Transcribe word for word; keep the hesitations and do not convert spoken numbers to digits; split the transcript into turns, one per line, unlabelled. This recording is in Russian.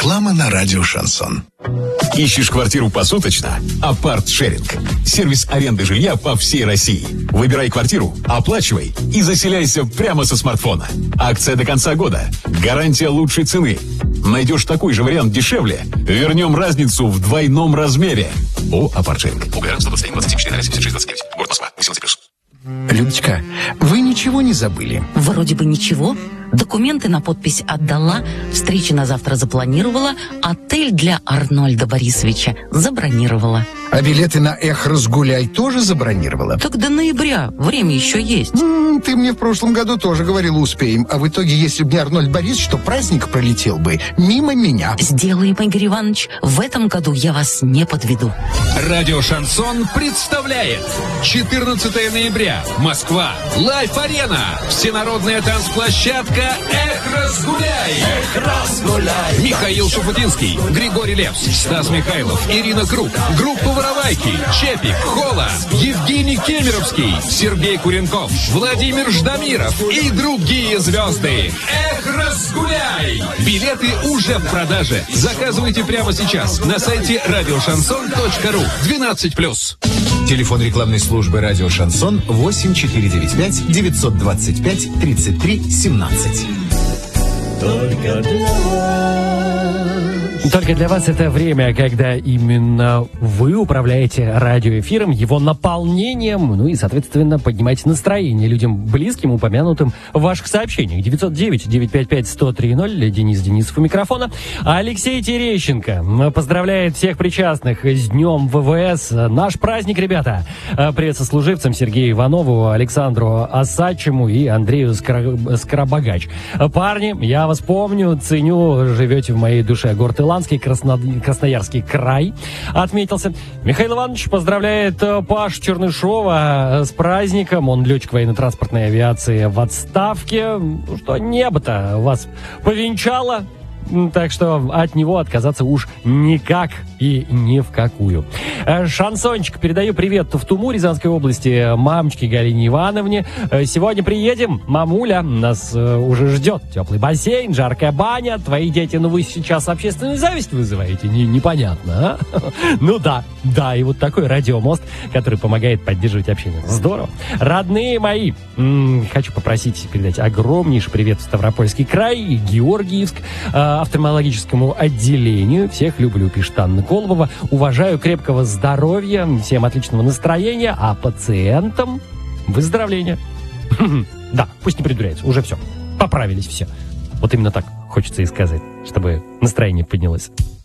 Реклама на радио «Шансон».
Ищешь квартиру посуточно? Апарт-шеринг. Сервис аренды жилья по всей России. Выбирай квартиру, оплачивай и заселяйся прямо со смартфона. Акция до конца года. Гарантия лучшей цены. Найдешь такой же вариант дешевле? Вернем разницу в двойном размере. О, апарт-шеринг. УГР сто двадцать один двадцать четыре семьдесят шесть двадцать девять. Город Москва. восемнадцать плюс.
Людочка, вы ничего не забыли?
Вроде бы ничего. Документы на подпись отдала, встречи на завтра запланировала, отель для Арнольда Борисовича забронировала.
А билеты на «Эх, разгуляй» тоже забронировала?
Так до ноября, время еще есть.
М-м, ты мне в прошлом году тоже говорила, успеем. А в итоге, если бы не Арнольд Борисович, то праздник пролетел бы мимо меня.
Сделаем, Игорь Иванович. В этом году я вас не подведу.
Радио «Шансон» представляет четырнадцатого ноября. Москва. Лайф-арена. Всенародная танцплощадка «Эх, разгуляй». Эх, разгуляй. Михаил Шуфутинский, Григорий Лепс, Стас Михайлов, Ирина Круг, группа «Воровайки», Чепик, Хола, Евгений Кемеровский, Сергей Куренков, Владимир Ждамиров и другие звезды. Эх, разгуляй. Билеты уже в продаже. Заказывайте прямо сейчас на сайте радио шансон точка ру. двенадцать плюс.
Телефон рекламной службы «Радио Шансон» восемь четыре девять пять девятьсот двадцать пять тридцать три семнадцать.
Только для вас.
Только для вас это время, когда именно вы управляете радиоэфиром, его наполнением, ну и, соответственно, поднимаете настроение людям, близким, упомянутым в ваших сообщениях. девятьсот девять девятьсот пятьдесят пять сто три ноль. Денис Денисов у микрофона. Алексей Терещенко поздравляет всех причастных с Днем ВВС. Наш праздник, ребята. Привет сослуживцам Сергею Иванову, Александру Осадчему и Андрею Скоро- Скоробогач. Парни, я вас помню, ценю, живете в моей душе. Город Иланский, Красно... Красноярский край отметился. Михаил Иванович поздравляет Пашу Чернышова с праздником. Он летчик военно-транспортной авиации в отставке. Ну что, небо-то вас повенчало. Так что от него отказаться уж никак и ни в какую. Шансончик, передаю привет в Туму, Рязанской области, мамочке Галине Ивановне. Сегодня приедем, мамуля, нас уже ждет теплый бассейн, жаркая баня. Твои дети, ну вы сейчас общественную зависть вызываете? Не, непонятно, а? Ну да, да, и вот такой радиомост, который помогает поддерживать общение. Здорово. Родные мои, м-м, хочу попросить передать огромнейший привет в Ставропольский край, Георгиевск, офтальмологическому отделению. Всех люблю, пишет Анна Колобова. Уважаю, крепкого здоровья, всем отличного настроения, а пациентам выздоровления. Да, пусть не придуряются, уже все. Поправились все. Вот именно так хочется и сказать, чтобы настроение поднялось.